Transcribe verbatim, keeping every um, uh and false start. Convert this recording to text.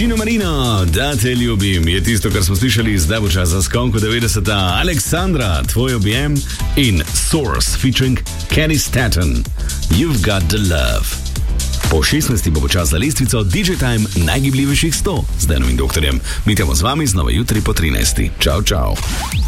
Marino Marino, da te ljubim, je tisto, kar smo slišali zdaj bo čas za skonku devetdeseta. Aleksandra, tvoj objem in Source featuring Kenny Staton, You've Got The Love. Po šestnajsti bo čas za lestvico D J Time najgibljivejših sto z Denom in doktorjem. Mi temo z vami znova jutri po trinajsti. Čau, čau.